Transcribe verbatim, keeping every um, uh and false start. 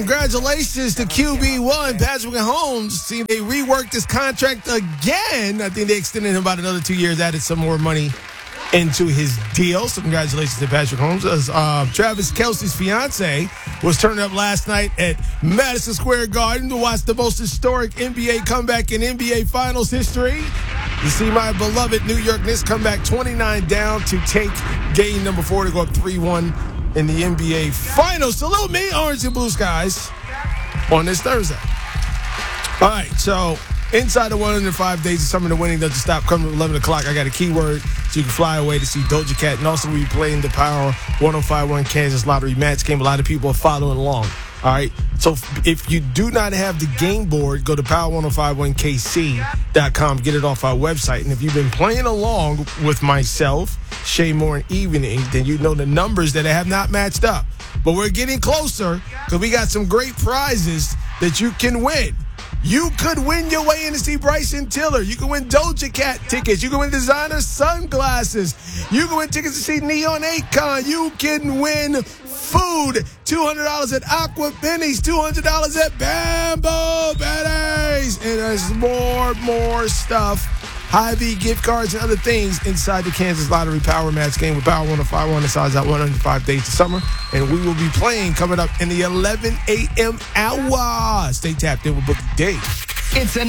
Congratulations to Q B one, Patrick Mahomes. See, they reworked his contract again. I think they extended him about another two years, added some more money into his deal. So congratulations to Patrick Mahomes. As, uh, Travis Kelce's fiance was turned up last night at Madison Square Garden to watch the most historic N B A comeback in N B A Finals history. You see my beloved New York Knicks come back twenty-nine down to take game number four to go up three one in the N B A Finals. Salute me, Orange and Blue Skies, on this Thursday. All right, so inside the one hundred five days of summer, the winning doesn't stop. Coming at eleven o'clock, I got a keyword so you can fly away to see Doja Cat. And also, we'll be playing the Power one oh five one Kansas Lottery match game. A lot of people are following along. All right, so if you do not have the game board, go to power one oh five one K C dot com, get it off our website. And if you've been playing along with myself, Shay Moore, and Evening, then you know the numbers that have not matched up. But we're getting closer because we got some great prizes that you can win. You could win your way in to see Bryson Tiller. You can win Doja Cat tickets. You can win designer sunglasses. You can win tickets to see Neon Akon. You can win food, two hundred dollars at Aqua Benny's, two hundred dollars at Bamboo Betties. And there's more, more stuff. Hy-Vee gift cards and other things inside the Kansas Lottery Power Match game with Power one oh five one. It size out one hundred five days of summer. And we will be playing coming up in the eleven a.m. hour. Stay tapped in with Bookie Dave. It's a